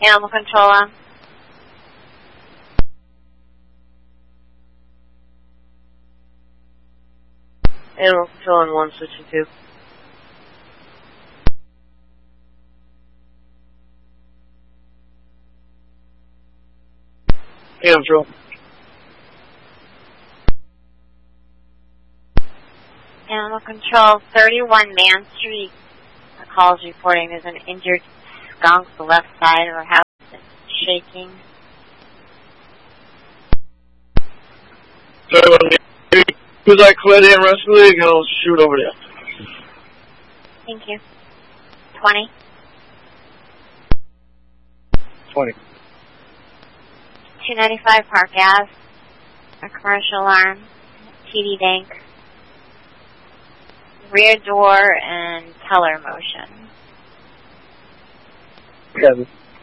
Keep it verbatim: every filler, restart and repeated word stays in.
Animal control on. Animal control on one sixty-two. Animal control. Animal control, thirty-one Man Street. The call's reporting there's an injured skunk the left side of her house that's shaking. thirty-one Man Street. Who's that Quid and Rescue League? I'll shoot over there. Thank you. twenty. twenty. two ninety-five Park Ave. A commercial alarm. T D Bank. Rear door and teller motion. Kevin.